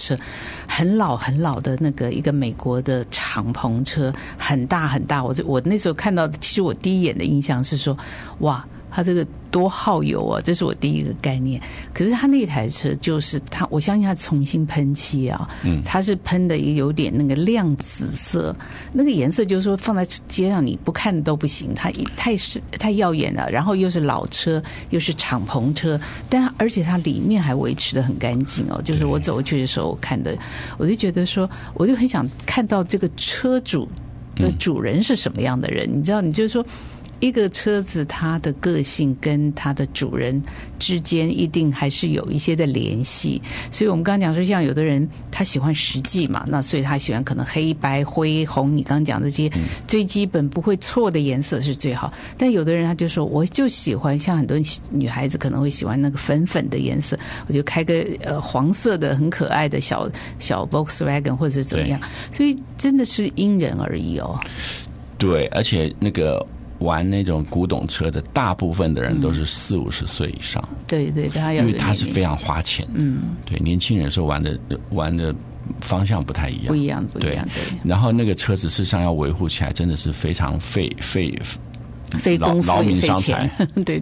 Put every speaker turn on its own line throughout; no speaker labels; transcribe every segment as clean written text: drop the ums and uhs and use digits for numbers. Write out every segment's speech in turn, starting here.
车，很老很老的那个一个美国的敞篷车，很大很大。我那时候看到，其实我第一眼的印象是说，哇，它这个多耗油啊，这是我第一个概念。可是它那台车就是它，我相信它重新喷漆啊，它是喷的有点那个亮紫色，那个颜色就是说放在街上你不看都不行，它太耀眼了。然后又是老车，又是敞篷车，而且它里面还维持得很干净哦。就是我走过去的时候我看的，我就觉得说，我就很想看到这个车主的主人是什么样的人，你知道，你就是说。一个车子它的个性跟它的主人之间一定还是有一些的联系，所以我们刚刚讲说，像有的人他喜欢实际嘛，那所以他喜欢可能黑白灰红，你刚刚讲的这些最基本不会错的颜色是最好。但有的人他就说，我就喜欢像很多女孩子可能会喜欢那个粉粉的颜色，我就开个黄色的很可爱的小 Volkswagen 或者是怎么样，所以真的是因人而异哦。
对，而且那个玩那种古董车的大部分的人都是40-50岁以上，
对对，
因为他是非常花钱，对，年轻人说玩的方向不太一样，
不一样，对。
然后那个车子事实上要维护起来真的是非常费
功夫
劳民伤财，
对，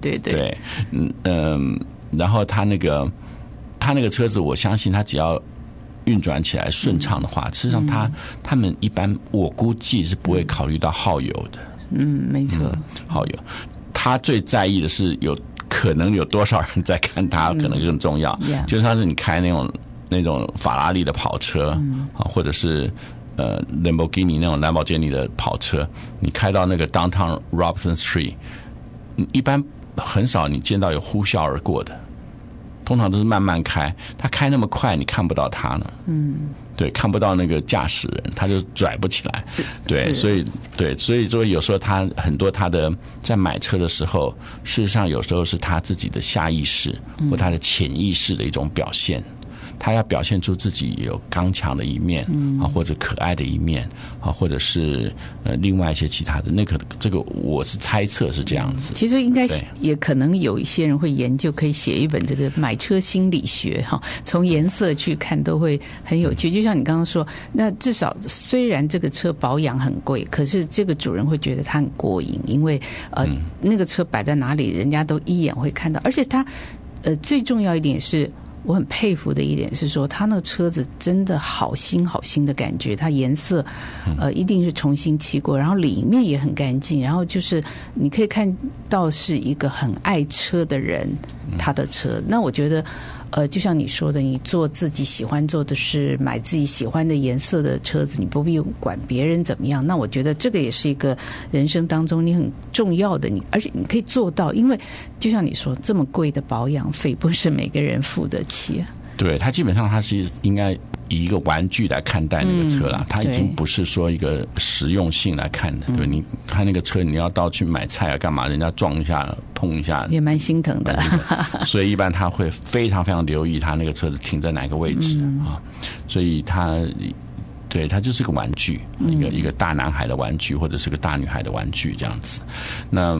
然后他那个车子，我相信他只要运转起来顺畅的话，事实上他们一般我估计是不会考虑到耗油的。
没错，
耗油，他最在意的是可能有多少人在看他，可能更重要。就像是你开那种法拉利的跑车，或者是Lamborghini 那种兰博基尼的跑车，你开到那个 Downtown Robson Street， 一般很少你见到有呼啸而过的，通常都是慢慢开。他开那么快，你看不到他呢。对，看不到那个驾驶人，他就拽不起来。对，所以说有时候他很多他的在买车的时候，事实上有时候是他自己的下意识或他的潜意识的一种表现。他要表现出自己有刚强的一面或者可爱的一面或者是另外一些其他的这个我是猜测是这样子。
其实应该也可能有一些人会研究，可以写一本这个买车心理学从颜色去看都会很有趣。就像你刚刚说，那至少虽然这个车保养很贵，可是这个主人会觉得他很过瘾，因为那个车摆在哪里人家都一眼会看到。而且他最重要一点是，我很佩服的一点是说，他那个车子真的好新好新的感觉，它颜色一定是重新漆过，然后里面也很干净，然后就是你可以看到是一个很爱车的人他的车。那我觉得就像你说的，你做自己喜欢做的事，买自己喜欢的颜色的车子，你不必管别人怎么样。那我觉得这个也是一个人生当中你很重要的，而且你可以做到，因为就像你说，这么贵的保养费不是每个人付得起啊。
对，它基本上它是应该以一个玩具来看待那个车啦，它已经不是说一个实用性来看的。对，你看那个车，你要到去买菜啊干嘛，人家撞一下碰一下也蛮心疼的。所以一般他会非常非常留意他那个车子停在哪个位置所以它就是个玩具，一个大男孩的玩具或者是个大女孩的玩具这样子。那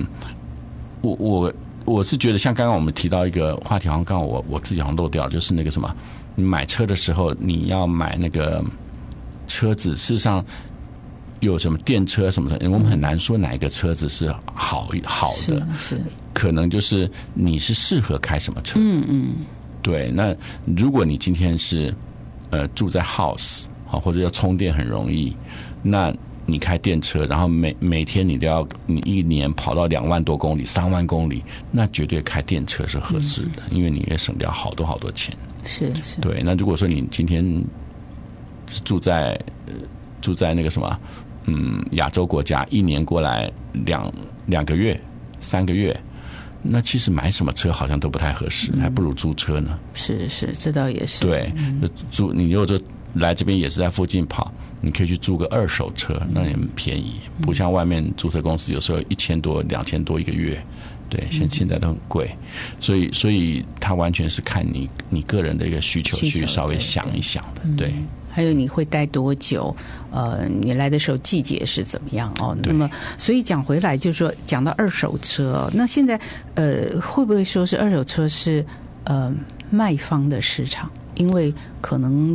我是觉得像刚刚我们提到一个话题，好像刚刚我自己好像漏掉，就是那个什么，你买车的时候你要买那个车子，事实上有什么电车什么的，我们很难说哪一个车子是好的，是可能就是你是适合开什么车。对，那如果你今天是住在 house 或者要充电很容易，那你开电车，然后每天你一年跑到2万多公里、3万公里，那绝对开电车是合适的，因为你也省掉好多好多钱。是。对，那如果说你今天是住在那个什么，亚洲国家，一年过来2个月、3个月，那其实买什么车好像都不太合适，还不如租车呢。是，这倒也是。对，你如果说来这边也是在附近跑，你可以去租个2手车，那也很便宜，不像外面租车公司有时候1000多、2000多一个月，对，现在都很贵，所以它完全是看你个人的一个需求去稍微想一想的，对。还有你会待多久？你来的时候季节是怎么样哦？那么，所以讲回来就是说，讲到2手车，那现在会不会说是2手车是卖方的市场？因为可能